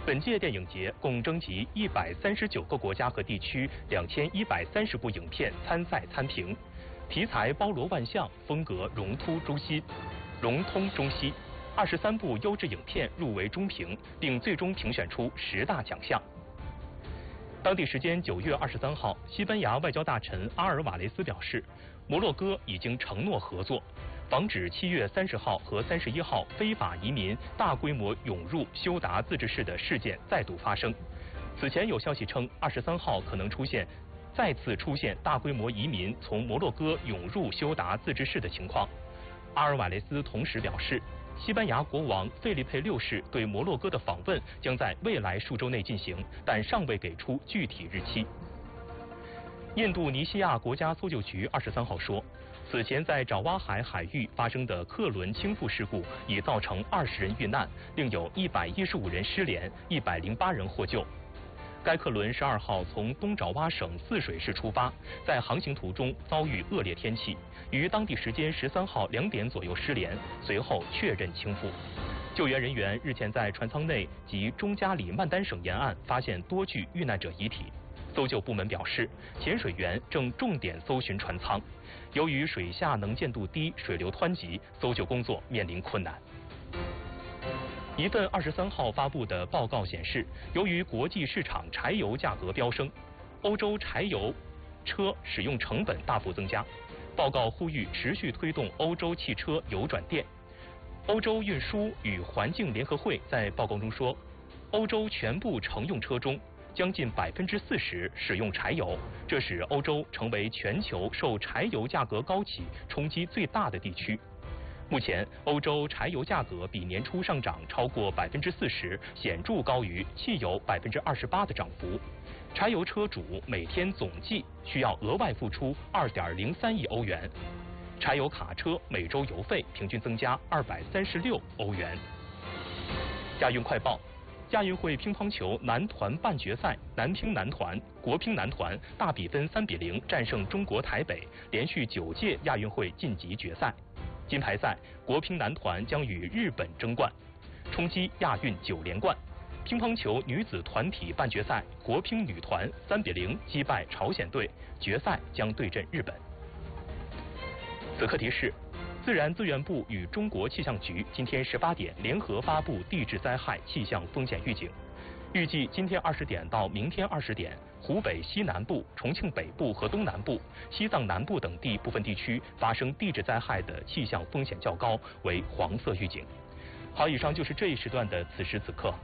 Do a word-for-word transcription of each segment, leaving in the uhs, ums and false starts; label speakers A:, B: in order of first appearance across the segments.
A: 本届电影节共征集一百三十九个国家和地区两千一百三十部影片参赛参评，题材包罗万象，风格融突中西，融通中西。二十三部优质影片入围中评，并最终评选出十大奖项。当地时间九月二十三号，西班牙外交大臣阿尔瓦雷斯表示，摩洛哥已经承诺合作，防止七月三十号和三十一号非法移民大规模涌入休达自治市的事件再度发生。此前有消息称，二十三号可能出现再次出现大规模移民从摩洛哥涌入休达自治市的情况。阿尔瓦雷斯同时表示，西班牙国王费利佩六世对摩洛哥的访问将在未来数周内进行，但尚未给出具体日期。印度尼西亚国家搜救局二十三号说，此前在爪哇海海域发生的客轮倾覆事故已造成二十人遇难，另有一百一十五人失联，一百零八人获救。该客轮十二号从东爪哇省泗水市出发，在航行途中遭遇恶劣天气，于当地时间十三号两点左右失联，随后确认倾覆。救援人员日前在船舱内及中加里曼丹省沿岸发现多具遇难者遗体。搜救部门表示，潜水员正重点搜寻船舱，由于水下能见度低、水流湍急，搜救工作面临困难。一份二十三号发布的报告显示，由于国际市场柴油价格飙升，欧洲柴油车使用成本大幅增加。报告呼吁持续推动欧洲汽车油转电。欧洲运输与环境联合会在报告中说，欧洲全部乘用车中将近百分之四十使用柴油，这使欧洲成为全球受柴油价格高企冲击最大的地区。目前，欧洲柴油价格比年初上涨超过百分之四十，显著高于汽油百分之二十八的涨幅。柴油车主每天总计需要额外付出二点零三亿欧元，柴油卡车每周油费平均增加二百三十六欧元。亚运快报：亚运会乒乓球男团半决赛，男乒男团、国乒男团大比分三比零战胜中国台北，连续九届亚运会晋级决赛。金牌赛，国乒男团将与日本争冠，冲击亚运九连冠。乒乓球女子团体半决赛，国乒女团三比零击败朝鲜队，决赛将对阵日本。此刻提示：自然资源部与中国气象局今天十八点联合发布地质灾害气象风险预警。预计今天二十点到明天二十点，湖北西南部、重庆北部和东南部、西藏南部等地部分地区发生地质灾害的气象风险较高，为黄色预警。好，以上就是这一时段的此时此刻。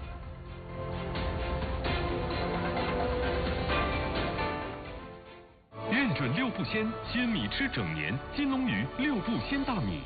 B: 认准六步鲜，鲜米吃整年。金龙鱼六步鲜大米，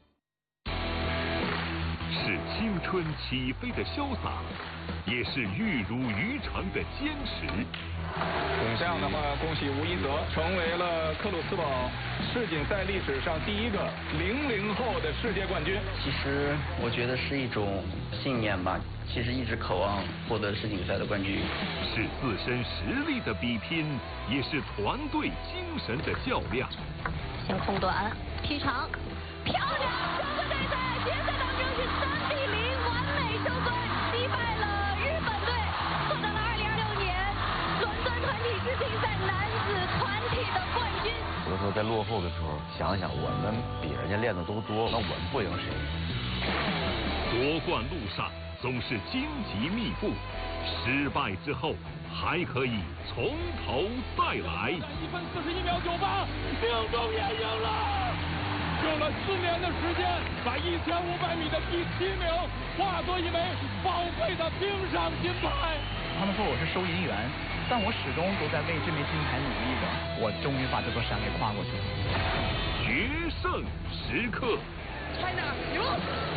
B: 是青春起飞的潇洒，也是玉如渔船的坚持。
C: 这样的话，恭喜吴一泽成为了克鲁斯堡世锦赛历史上第一个零零后的世界冠军。
D: 其实我觉得是一种信念吧，其实一直渴望获得世锦赛的冠军。
B: 是自身实力的比拼，也是团队精神的较量。
E: 先控短，踢长，漂亮！中国队在决赛当中是三比零完美收官，击败了日本队，获得了二零二六年伦敦团体世锦赛男子团体的冠军。
F: 有的时候在落后的时候，想想我们比人家练的都多，那我们不赢谁？
B: 夺冠路上总是荆棘密布，失败之后还可以从头再来。
C: 一分四十一秒九八，命中也赢了。用了四年的时间，把一千五百米的第七名化作一枚宝贵的冰上金牌。
G: 他们说我是收银员，但我始终都在为这枚金牌努力着。我终于把这座山给跨过去了。
B: 决胜时刻。
E: China 赢了。